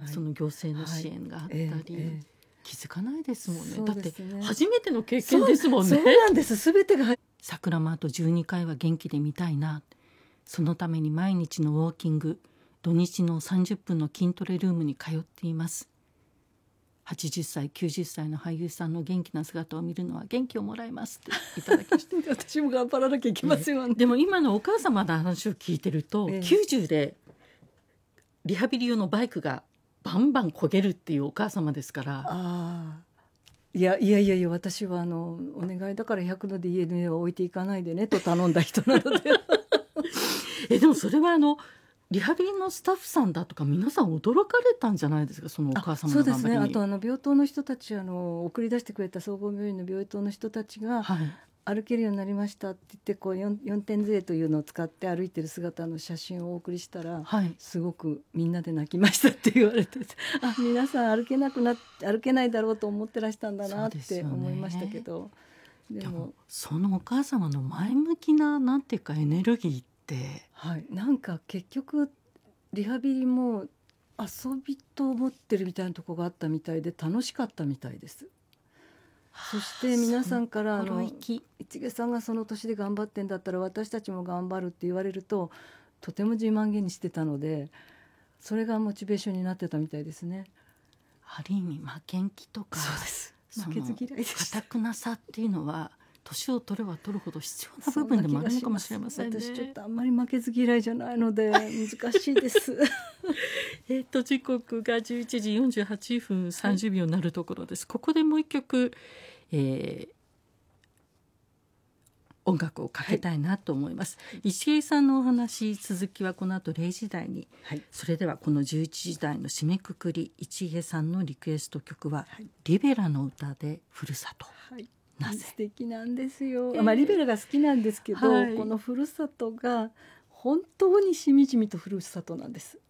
その行政の支援があったり、気づかないですもんね。 そうだってですね、 初めての経験ですもんね。 そうなんです。全てが桜もあと12回は元気で見たいな。そのために毎日のウォーキング、土日の30分の筋トレルームに通っています。80歳90歳の俳優さんの元気な姿を見るのは元気をもらいますっていただきました私も頑張らなきゃいけませんわね。 でも今のお母様の話を聞いてると、90でリハビリ用のバイクがバンバン漕げるっていうお母様ですから。 いや私はお願いだから100の DNA は置いていかないでねと頼んだ人なのででもそれはリハビリのスタッフさんだとか皆さん驚かれたんじゃないですか、そのお母様の頑張りに。 そうですね。あと病棟の人たち送り出してくれた総合病院の病棟の人たちが、歩けるようになりましたって言ってこう 4点杖というのを使って歩いてる姿の写真をお送りしたら、すごくみんなで泣きましたって言われて皆さん歩けないだろうと思ってらしたんだなって思いましたけど、 でもそのお母様の前向きななんていうかエネルギーって、 なんか結局リハビリも遊びと思ってるみたいなところがあったみたいで楽しかったみたいです。そして皆さんから市毛さんがその年で頑張ってんだったら私たちも頑張るって言われるととても自慢げにしてたので、それがモチベーションになってたみたいですね。 ある意味負けん気とか、 そうです、負けず嫌いでした。 固くなさっていうのは年を取れば取るほど必要な部分でもあるのかもしれませんね。 私ちょっとあんまり負けず嫌いじゃないので難しいです時刻が11時48分30秒になるところです。ここでもう一曲、音楽をかけたいなと思います。石井さんのお話続きはこの後0時台に、それではこの11時台の締めくくり、石井さんのリクエスト曲は、リベラの歌でふるさと。なぜ？ 素敵なんですよ。リベラが好きなんですけど、このふるさとが本当にしみじみとふるさとなんです。